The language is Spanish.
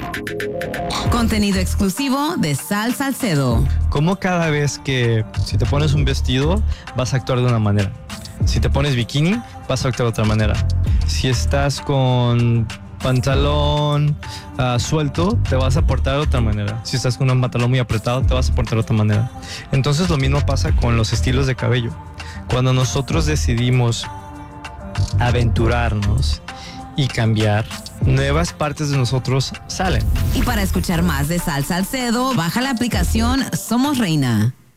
Contenido exclusivo de Sal Salcedo. Como cada vez que si te pones un vestido vas a actuar de una manera. Si te pones bikini vas a actuar de otra manera. Si estás con pantalón suelto te vas a portar de otra manera. Si estás con un pantalón muy apretado te vas a portar de otra manera. Entonces lo mismo pasa con los estilos de cabello. Cuando nosotros decidimos aventurarnos y cambiar, nuevas partes de nosotros salen. Y para escuchar más de Sal Salcedo, baja la aplicación Somos Reina.